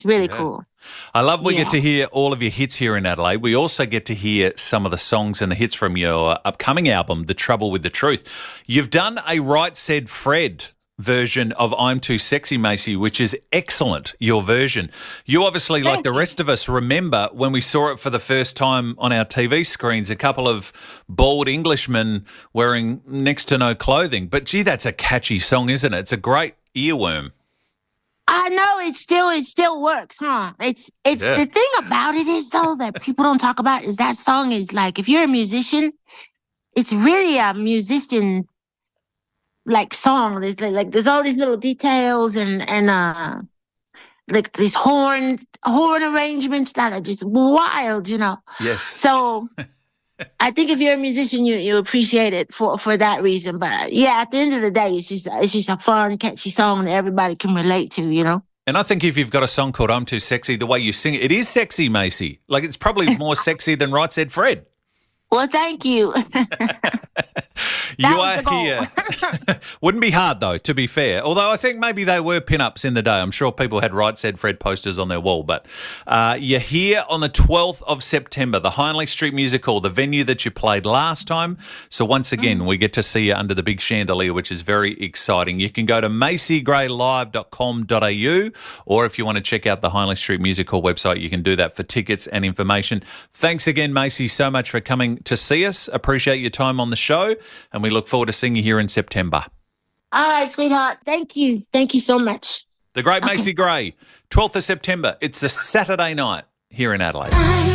It's really Yeah. cool. I love we get Yeah. to hear all of your hits here in Adelaide. We also get to hear some of the songs and the hits from your upcoming album, The Trouble with the Truth. You've done a Right Said Fred version of I'm Too Sexy, Macy, which is excellent, your version. You obviously, like the Thank you. rest of us, remember when we saw it for the first time on our TV screens, a couple of bald Englishmen wearing next to no clothing. But gee, that's a catchy song, isn't it? It's a great earworm. I know it still works, huh? It's Yeah. the thing about it is though that people don't talk about is that song is like if you're a musician, it's really a musician like song. There's like there's all these little details and like these horn arrangements that are just wild, you know. Yes. So I think if you're a musician, you appreciate it for that reason. But yeah, at the end of the day, it's just a fun, catchy song that everybody can relate to, you know. And I think if you've got a song called I'm Too Sexy, the way you sing it, it is sexy, Macy. Like it's probably more sexy than Right Said Fred. Well, thank you. You That was are the goal. here. Wouldn't be hard, though, to be fair. Although I think maybe they were pin-ups in the day. I'm sure people had Right Said Fred posters on their wall. But you're here on the 12th of September, the Hindley Street Music Hall, the venue that you played last time. So once again, we get to see you under the big chandelier, which is very exciting. You can go to macygraylive.com.au, or if you want to check out the Hindley Street Music Hall website, you can do that for tickets and information. Thanks again, Macy, so much for coming to see us. Appreciate your time on the show, and we look forward to seeing you here in September. All right, sweetheart. Thank you. Thank you so much. The great Okay. Macy Gray, 12th of September. It's a Saturday night here in Adelaide.